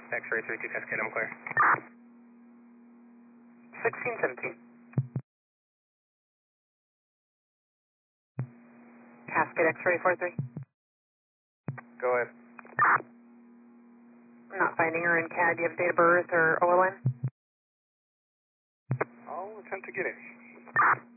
X-ray 32 Cascade, I'm clear. 1617. Cascade X-ray 43. Go ahead. I'm not finding her in CAD. Do you have date of birth or OLN? I'll attempt to get it.